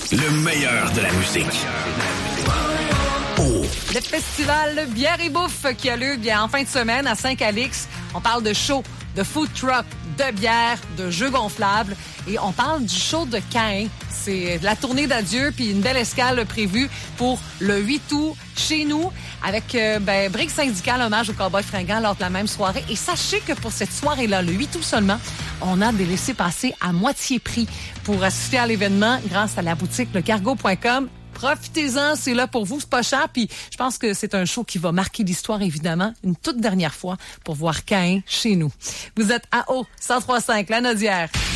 Le meilleur de la musique. Oh. Le festival Bière et Bouffe qui a lieu bien en fin de semaine à Saint-Calix. On parle de show, de food truck, de bière, de jeux gonflables. Et on parle du show de Caïn. C'est de la tournée d'adieu, puis une belle escale prévue pour le 8 août chez nous, avec Brique Syndical, hommage au Cowboy fringant lors de la même soirée. Et sachez que pour cette soirée-là, le 8 août seulement, on a des laissez-passer à moitié prix pour assister à l'événement grâce à la boutique lecargo.com. Profitez-en, c'est là pour vous, c'est pas cher. Puis je pense que c'est un show qui va marquer l'histoire, évidemment, une toute dernière fois pour voir Caïn chez nous. Vous êtes à O, 103.5, La Naudière.